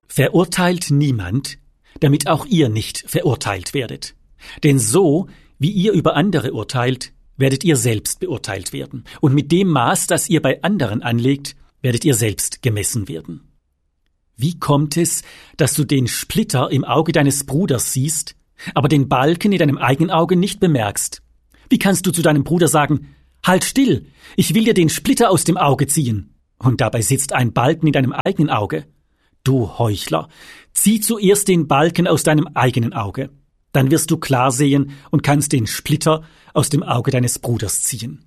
Verurteilt niemand, damit auch ihr nicht verurteilt werdet. Denn so, wie ihr über andere urteilt, werdet ihr selbst beurteilt werden. Und mit dem Maß, das ihr bei anderen anlegt, werdet ihr selbst gemessen werden. Wie kommt es, dass du den Splitter im Auge deines Bruders siehst, aber den Balken in deinem eigenen Auge nicht bemerkst? Wie kannst du zu deinem Bruder sagen, halt still, ich will dir den Splitter aus dem Auge ziehen, und dabei sitzt ein Balken in deinem eigenen Auge? Du Heuchler, zieh zuerst den Balken aus deinem eigenen Auge, dann wirst du klar sehen und kannst den Splitter aus dem Auge deines Bruders ziehen.